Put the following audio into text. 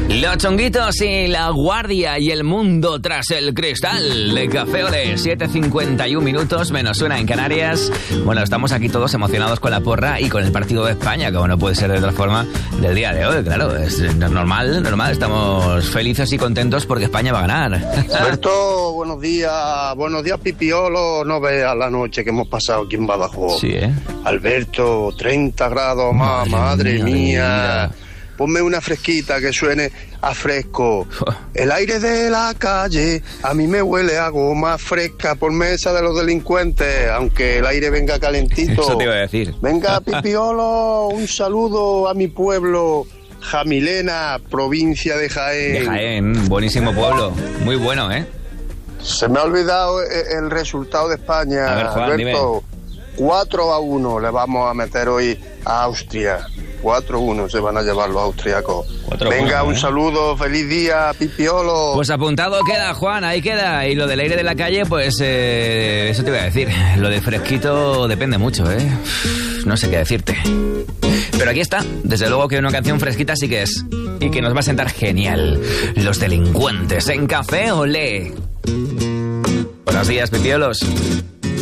Los Chunguitos y La Guardia y el mundo tras el cristal de Café Olé. 7:51 minutos, menos una en Canarias. Bueno, estamos aquí todos emocionados con la porra y con el partido de España, como no puede ser de otra forma del día de hoy. Claro, es normal. Estamos felices y contentos porque España va a ganar. Alberto, buenos días Pipiolo. No veas la noche que hemos pasado aquí en Badajoz. Sí, Alberto, 30 grados más, madre mía. Ponme una fresquita que suene a fresco. El aire de la calle a mí me huele a goma fresca. Ponme esa de los delincuentes, aunque el aire venga calentito. Eso te iba a decir. Venga, Pipiolo, un saludo a mi pueblo, Jamilena, provincia de Jaén. De Jaén, buenísimo pueblo. Muy bueno, ¿eh? Se me ha olvidado el resultado de España. A ver, Juan, Alberto, 4-1 le vamos a meter hoy a Austria. 4-1 se van a llevar los austriacos. Venga, un saludo, feliz día, Pipiolo. Pues apuntado queda, Juan, ahí queda. Y lo del aire de la calle, pues eso te iba a decir. Lo de fresquito depende mucho, ¿eh? No sé qué decirte. Pero aquí está, desde luego que una canción fresquita sí que es. Y que nos va a sentar genial. Los delincuentes en Café Olé. Buenos días, Pipiolos.